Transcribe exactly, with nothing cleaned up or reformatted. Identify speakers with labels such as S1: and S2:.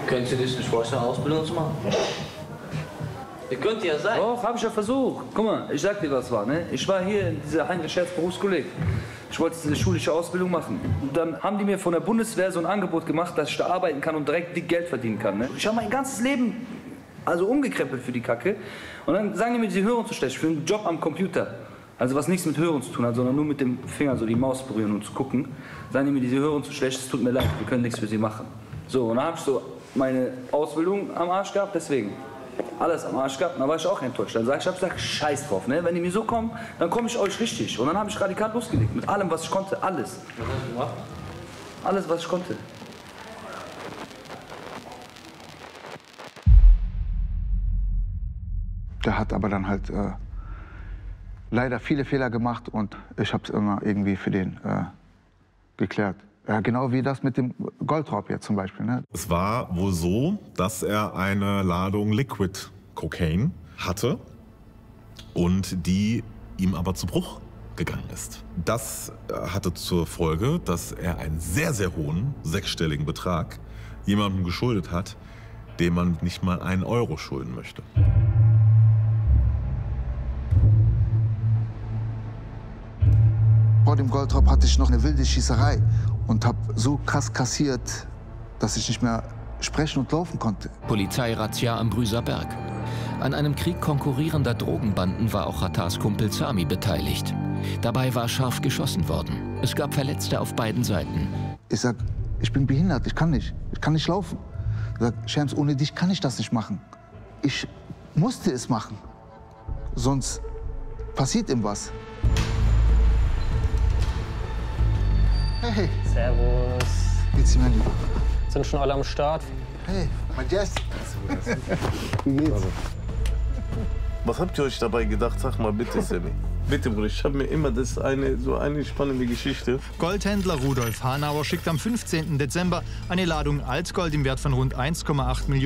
S1: Könnt ihr das nicht vorstellen, Ausbildung zu machen? Ihr könnt ja sein.
S2: Doch, hab ich ja versucht. Guck mal, ich sag dir, was war, ne? Ich war hier in dieser Heinrich-Scherz-Berufskolleg. Ich wollte diese schulische Ausbildung machen. Und dann haben die mir von der Bundeswehr so ein Angebot gemacht, dass ich da arbeiten kann und direkt dick Geld verdienen kann, ne? Ich habe mein ganzes Leben also umgekrempelt für die Kacke. Und dann sagen die mir, sie hören zu schlecht für einen Job am Computer. Also was nichts mit Hören zu tun hat, sondern nur mit dem Finger so die Maus berühren und zu gucken. Sagen die mir, diese Hören zu schlecht, es tut mir leid, wir können nichts für sie machen. So, und dann habe ich so meine Ausbildung am Arsch gehabt, deswegen. Alles am Arsch gehabt, und da war ich auch enttäuscht. Dann sag ich, ich hab gesagt, scheiß drauf, ne? Wenn die mir so kommen, dann komme ich euch richtig. Und dann habe ich radikal losgelegt, mit allem, was ich konnte, alles.
S1: Was hast du gemacht?
S2: Alles, was ich konnte.
S3: Der hat aber dann halt äh, leider viele Fehler gemacht und ich habe es immer irgendwie für den äh, geklärt. Ja, genau wie das mit dem Goldraub jetzt zum Beispiel. Ne?
S4: Es war wohl so, dass er eine Ladung Liquid Cocaine hatte und die ihm aber zu Bruch gegangen ist. Das hatte zur Folge, dass er einen sehr, sehr hohen sechsstelligen Betrag jemandem geschuldet hat, dem man nicht mal einen Euro schulden möchte.
S3: Vor dem Goldraub hatte ich noch eine wilde Schießerei und habe so krass kassiert, dass ich nicht mehr sprechen und laufen konnte.
S5: Polizeirazzia am Brüser Berg. An einem Krieg konkurrierender Drogenbanden war auch Ratars Kumpel Sami beteiligt. Dabei war scharf geschossen worden. Es gab Verletzte auf beiden Seiten.
S3: Ich sag, ich bin behindert, ich kann nicht, ich kann nicht laufen. Ich sag, Shams, ohne dich kann ich das nicht machen. Ich musste es machen, sonst passiert ihm was. Hey.
S6: Servus.
S3: Geht's dir, mein Lieber?
S6: Sind schon alle am Start?
S3: Hey, Matthias. Wie geht's?
S7: Was habt ihr euch dabei gedacht? Sag mal bitte, Sammy. Bitte, Bruder, ich habe mir immer das eine, so eine spannende Geschichte.
S8: Goldhändler Rudolf Hanauer schickt am fünfzehnten Dezember eine Ladung Altgold im Wert von rund eins Komma acht Millionen